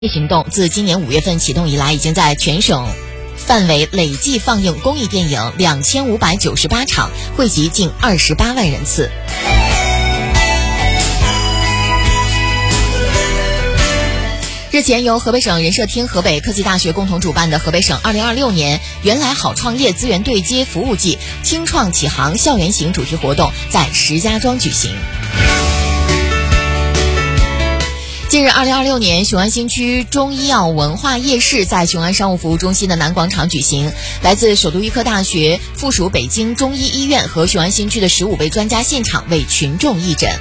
行动自今年5月份启动以来，已经在全省范围累计放映公益电影2598场，汇集近28万人次。日前，由河北省人社厅、河北科技大学共同主办的河北省2026年原来好创业资源对接服务季青创启航校园行主题活动在石家庄举行。近日，2026年雄安新区中医药文化夜市在雄安商务服务中心的南广场举行，来自首都医科大学、附属北京中医医院和雄安新区的15位专家现场为群众义诊。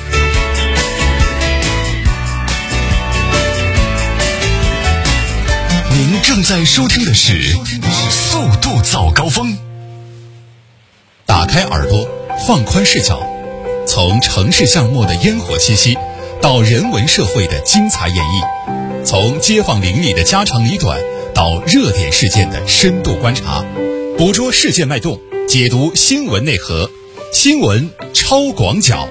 您正在收听的是速度早高峰。打开耳朵，放宽视角，从城市巷陌的烟火气息到人文社会的精彩演绎，从街坊邻里的家长里短到热点事件的深度观察，捕捉事件脉动，解读新闻内核，新闻超广角。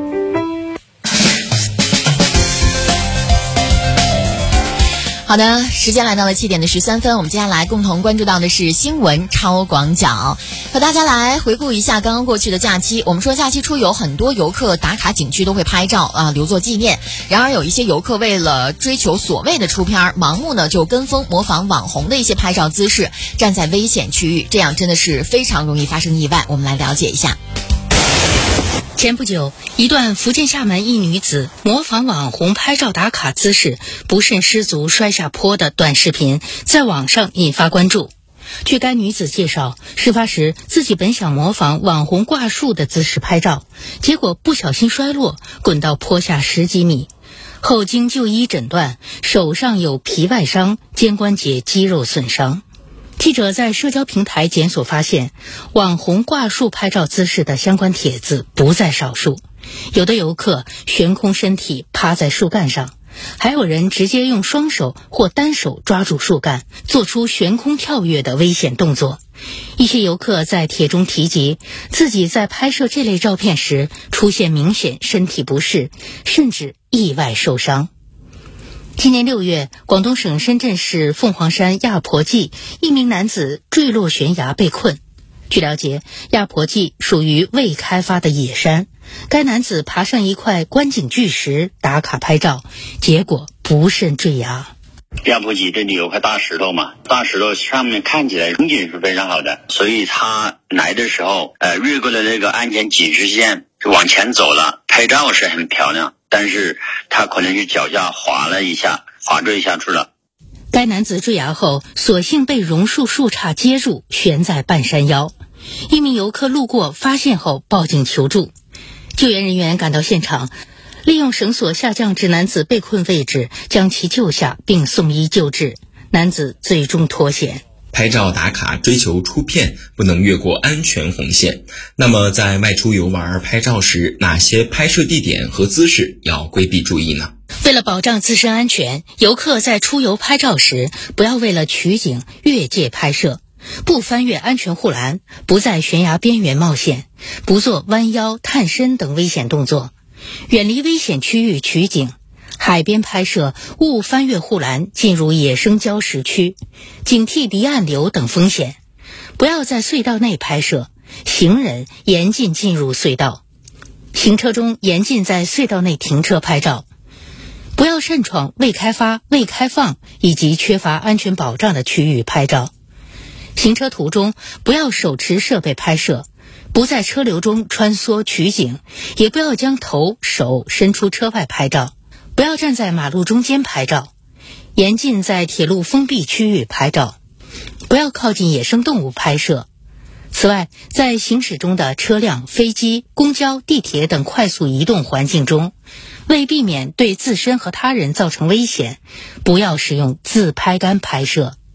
好的，时间来到了7点13分，我们接下来共同关注到的是新闻超广角，和大家来回顾一下刚刚过去的假期。我们说假期出游，很多游客打卡景区都会拍照留作纪念。然而有一些游客为了追求所谓的出片，盲目呢就跟风模仿网红的一些拍照姿势，站在危险区域，这样真的是非常容易发生意外。我们来了解一下。 前不久，一段福建厦门一女子模仿网红拍照打卡姿势，不慎失足摔下坡的短视频在网上引发关注。据该女子介绍，事发时自己本想模仿网红挂树的姿势拍照，结果不小心摔落，滚到坡下10几米。后经就医诊断，手上有皮外伤、肩关节肌肉损伤。记者在社交平台检索发现，网红挂树拍照姿势的相关帖子不在少数。有的游客悬空身体趴在树干上，还有人直接用双手或单手抓住树干，做出悬空跳跃的危险动作。一些游客在帖中提及，自己在拍摄这类照片时出现明显身体不适，甚至意外受伤。今年6月，广东省深圳市凤凰山亚婆髻，一名男子坠落悬崖被困。据了解，亚婆髻属于未开发的野山，该男子爬上一块观景巨石打卡拍照，结果不慎坠崖。 亚婆髻这里有块大石头嘛，大石头上面看起来风景是非常好的，所以他来的时候越过了那个安全警示线就往前走了，拍照是很漂亮，但是他可能是脚下滑了一下，滑坠下去了。 该男子坠崖后所幸被榕树树杈接住，悬在半山腰。一名游客路过发现后报警求助，救援人员赶到现场，利用绳索下降至男子被困位置，将其救下并送医救治，男子最终脱险。 拍照打卡追求出片，不能越过安全红线。那么在外出游玩拍照时，哪些拍摄地点和姿势要规避注意呢？ 为了保障自身安全，游客在出游拍照时，不要为了取景越界拍摄，不翻越安全护栏，不在悬崖边缘冒险，不做弯腰、探身等危险动作，远离危险区域取景。海边拍摄勿翻越护栏进入野生礁石区，警惕离岸流等风险。不要在隧道内拍摄，行人严禁进入隧道，行车中严禁在隧道内停车拍照。不要擅闯未开发、未开放以及缺乏安全保障的区域拍照。行车途中不要手持设备拍摄，不在车流中穿梭取景，也不要将头、手伸出车外拍照。不要站在马路中间拍照，严禁在铁路封闭区域拍照，不要靠近野生动物拍摄。此外，在行驶中的车辆、飞机、公交、地铁等快速移动环境中，为避免对自身和他人造成危险，不要使用自拍杆拍摄。